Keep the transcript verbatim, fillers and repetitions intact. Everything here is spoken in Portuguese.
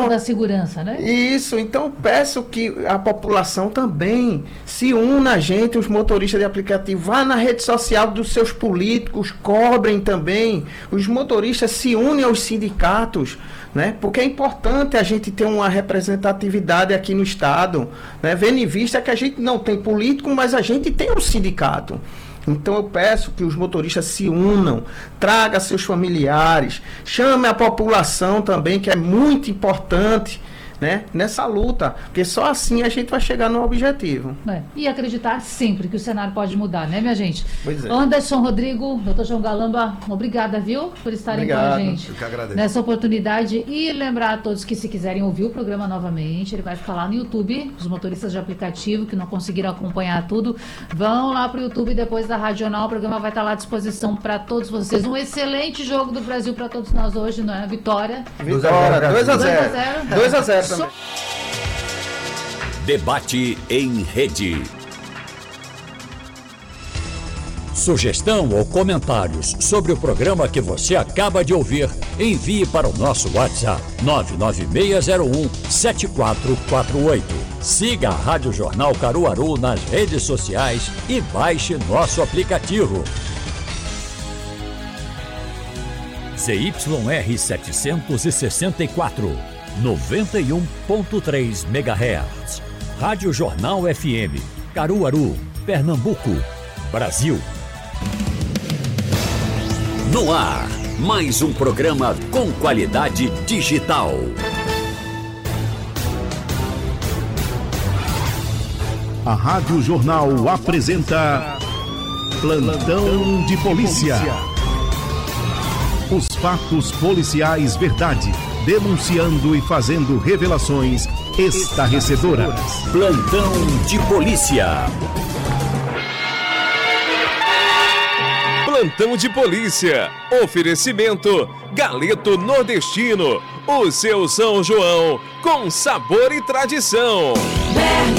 questão da segurança, né? Isso, então peço que a população também se una a gente, os motoristas de aplicativo, vá na rede social dos seus políticos, cobrem também, os motoristas se unem aos sindicatos, né? Porque é importante a gente ter uma representatividade aqui no estado, né? Vendo em vista que a gente não tem político, mas a gente tem um sindicato. Então eu peço que os motoristas se unam, traga seus familiares, chame a população também, que é muito importante, né, nessa luta, porque só assim a gente vai chegar no objetivo. É. E acreditar sempre que o cenário pode mudar, né, minha gente? Pois é. Anderson, Rodrigo, doutor João Galamba, obrigada, viu, por estarem Obrigado. com a gente Eu que agradeço. nessa oportunidade. E lembrar a todos que, se quiserem ouvir o programa novamente, ele vai ficar lá no YouTube. Os motoristas de aplicativo que não conseguiram acompanhar tudo, vão lá para o YouTube depois da Rádio Jornal. O programa vai estar lá à disposição para todos vocês. Um excelente jogo do Brasil para todos nós hoje, não é? Vitória. Vitória, dois a zero. dois a zero também. Debate em rede. Sugestão ou comentários sobre o programa que você acaba de ouvir, envie para o nosso WhatsApp nove nove seis zero um sete quatro quatro oito. Siga a Rádio Jornal Caruaru nas redes sociais e baixe nosso aplicativo. Z Y R setecentos e sessenta e quatro, noventa e um ponto três megahertz. Rádio Jornal F M, Caruaru, Pernambuco, Brasil. No ar, mais um programa com qualidade digital. A Rádio Jornal apresenta Plantão de Polícia. Os fatos policiais verdade, denunciando e fazendo revelações estarrecedoras. Plantão de Polícia. Plantão de Polícia. Oferecimento Galeto Nordestino. O seu São João com sabor e tradição.